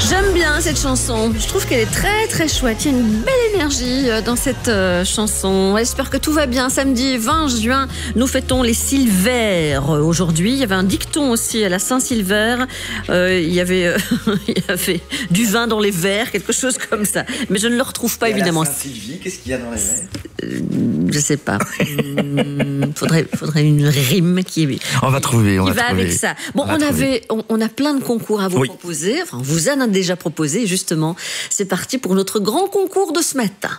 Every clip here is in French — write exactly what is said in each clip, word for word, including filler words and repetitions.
J'aime bien cette chanson, je trouve qu'elle est très très chouette, il y a une belle énergie dans cette euh, chanson. J'espère que tout va bien. Samedi vingt juin, nous fêtons les Sylvères aujourd'hui. Il y avait un dicton aussi à la Saint-Sylvère, euh, il, y avait, euh, il y avait du vin dans les verres, quelque chose comme ça. Mais je ne le retrouve pas, et évidemment. À la Saint-Sylvie, qu'est-ce qu'il y a dans les verres? euh, Je sais pas. Il faudrait, faudrait une rime qui, on va trouver, on qui va, va trouver. avec ça. Bon, on, on, avait, on, on a plein de concours à vous oui. proposer. Enfin, on vous en a déjà proposé, justement. C'est parti pour notre grand concours de ce matin.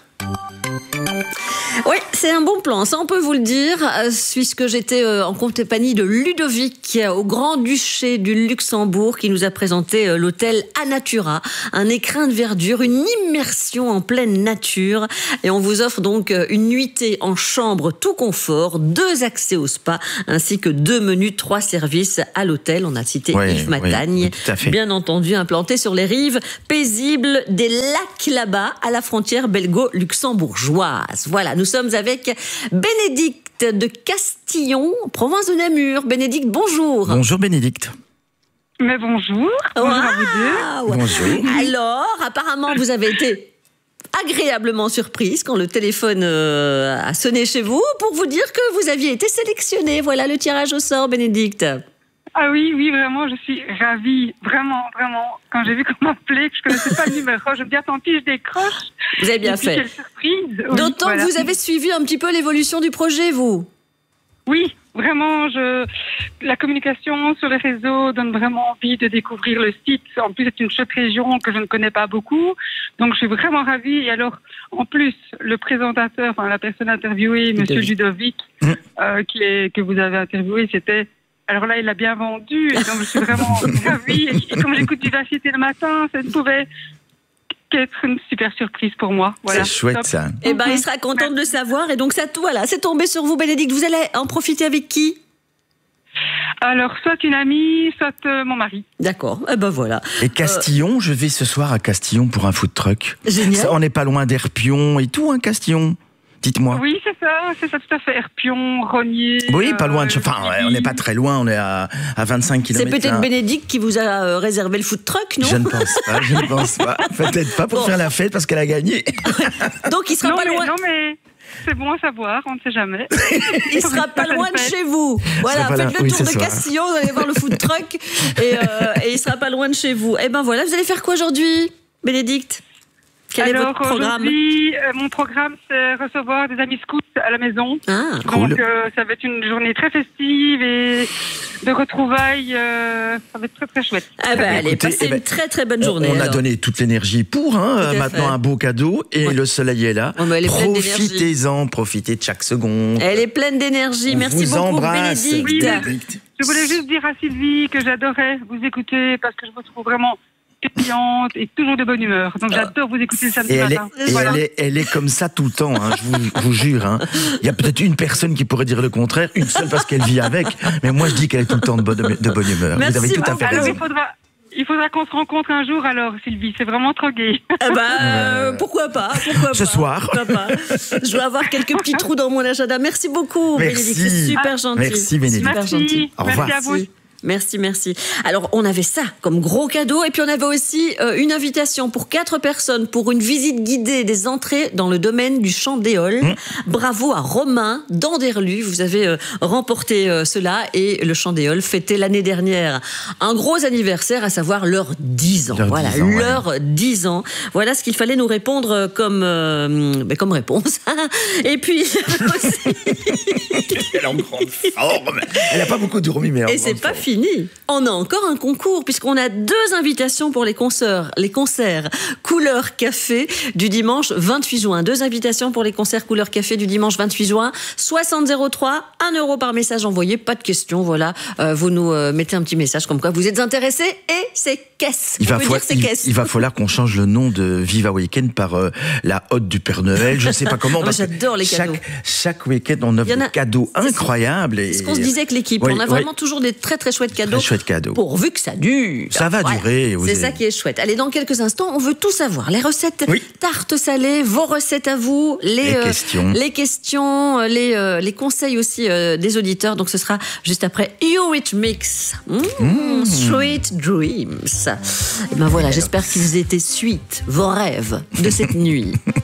Oui, c'est un bon plan, ça on peut vous le dire, puisque j'étais en compagnie de Ludovic au Grand-Duché du Luxembourg qui nous a présenté l'hôtel Anatura, un écrin de verdure, une immersion en pleine nature, et on vous offre donc une nuitée en chambre tout confort, deux accès au spa, ainsi que deux menus, trois services à l'hôtel. On a cité oui, Yves Matagne, oui, tout à fait. Bien entendu implanté sur les rives paisibles des lacs là-bas, à la frontière belgo-luxembourgeoise. Voilà, nous sommes avec Bénédicte de Castillon, province de Namur. Bénédicte, bonjour. Bonjour Bénédicte. Mais bonjour. Bonjour wow. à vous deux. Bonjour. Alors, apparemment, vous avez été agréablement surprise quand le téléphone euh, a sonné chez vous pour vous dire que vous aviez été sélectionnée. Voilà le tirage au sort, Bénédicte. Ah oui, oui, vraiment, je suis ravie. Vraiment, vraiment. Quand j'ai vu qu'on m'appelait, que je ne connaissais pas le numéro, je me dis, tant pis, je décroche. Vous avez bien Et puis, fait. quelle surprise. Oui, D'autant voilà. que vous avez suivi un petit peu l'évolution du projet, vous. Oui, vraiment, je... la communication sur les réseaux donne vraiment envie de découvrir le site. En plus, c'est une chouette région que je ne connais pas beaucoup. Donc, je suis vraiment ravie. Et alors, en plus, le présentateur, enfin, la personne interviewée, Monsieur Ludovic, mmh. euh, qui est, que vous avez interviewé, c'était... Alors là, il a bien vendu, et donc je suis vraiment ravie. Et comme j'écoute Vivacité le matin, ça ne pouvait qu'être une super surprise pour moi. Voilà. C'est chouette, Top. ça. Eh ben, il sera content de le savoir. Et donc, ça, voilà, c'est tombé sur vous, Bénédicte. Vous allez en profiter avec qui? Alors, soit une amie, soit euh, mon mari. D'accord, eh ben voilà. Et Castillon, euh... je vais ce soir à Castillon pour un food truck. Génial. Ça, on n'est pas loin d'Herpion et tout, hein, Castillon. Dites-moi. Oui, c'est ça, c'est ça tout à fait. Herpion, Rognier. Oui, pas loin de... Euh, enfin, ouais, on n'est pas très loin, on est à, à vingt-cinq kilomètres. C'est peut-être hein. Bénédicte qui vous a euh, réservé le food truck, non? Je ne pense pas, je ne pense pas. Peut-être pas pour bon. faire la fête parce qu'elle a gagné. Donc il sera non, pas mais, loin. Non mais... C'est bon à savoir, on ne sait jamais. Il sera pas loin de chez vous. Voilà, faites le oui, tour de soir. Castillon, vous allez voir le food truck et, euh, et il sera pas loin de chez vous. Eh ben voilà, vous allez faire quoi aujourd'hui, Bénédicte? Quel Alors, est votre programme? aujourd'hui, euh, mon programme, c'est recevoir des amis scouts à la maison. Ah, Donc, cool. euh, ça va être une journée très festive et de retrouvailles. Euh, ça va être très, très chouette. Ah ben, allez, Écoutez, passez eh ben, une très, très bonne journée. On, on a alors. donné toute l'énergie pour, hein, maintenant fait. un beau cadeau et ouais. le soleil est là. Oh, elle est Profitez-en, profitez de chaque seconde. Elle est pleine d'énergie. On Merci vous beaucoup, embrasse, Bénédicte. Oui, Bénédicte. Je voulais juste dire à Sylvie que j'adorais vous écouter parce que je vous trouve vraiment pétillante et toujours de bonne humeur. Donc j'adore vous écouter le samedi Et, elle est, matin. et Voilà. elle, est, elle est comme ça tout le temps, hein, je vous, vous jure. Hein. Il y a peut-être une personne qui pourrait dire le contraire, une seule parce qu'elle vit avec, mais moi je dis qu'elle est tout le temps de bonne, de bonne humeur. Merci vous avez tout à fait Alors raison. il faudra, il faudra qu'on se rencontre un jour alors, Sylvie. C'est vraiment trop gai. Eh ben, euh, pourquoi pas, pourquoi Ce pas, soir. pourquoi pas. Je dois avoir quelques petits trous dans mon agenda. Merci beaucoup, Merci. Bénédicte. C'est super gentil. Merci, Bénédicte. Super Merci. gentil. Au revoir. Merci à vous. Merci, merci. Alors, on avait ça comme gros cadeau. Et puis, on avait aussi euh, une invitation pour quatre personnes pour une visite guidée des entrées dans le domaine du Chandéol. Mmh. Bravo à Romain d'Anderlu. Vous avez euh, remporté euh, cela. Et le Chandéol fêtait l'année dernière un gros anniversaire, à savoir leurs dix ans. Leur voilà, dix ans, leurs ouais. dix ans. Voilà ce qu'il fallait nous répondre comme, euh, ben, comme réponse. Et puis, aussi... Elle est en grande forme. Elle n'a pas beaucoup dormi, mais elle est en Et c'est grande pas forme. fini. On a encore un concours puisqu'on a deux invitations pour les concerts, les concerts Couleur Café du dimanche vingt-huit juin. Deux invitations pour les concerts Couleur Café du dimanche vingt-huit juin. soixante zéro trois, un euro par message envoyé, pas de questions. Voilà, euh, vous nous euh, mettez un petit message comme quoi vous êtes intéressés et c'est caisse. Il va, peut falloir, dire c'est il, caisse. il va falloir qu'on change le nom de Viva Weekend par euh, la Hotte du Père Noël. Je ne sais pas comment. Oh, parce j'adore que les cadeaux. Chaque, chaque week-end, on offre a... des cadeaux incroyables. C'est ce qu'on se disait avec l'équipe. Oui, on a oui. vraiment toujours des très très chouettes cadeaux. Très chouettes cadeaux. Pourvu que ça dure. Ça va voilà. durer. C'est ça qui est chouette. Allez, dans quelques instants, on veut tout savoir. Les recettes oui. tartes salées, vos recettes à vous, les, les euh, questions, les, questions les, euh, les conseils aussi euh, des auditeurs. Donc ce sira juste après You It Mix. Mmh, mmh. Sweet Dreams. Et ben voilà, j'espère qu'ils étaient suite, vos rêves de cette nuit.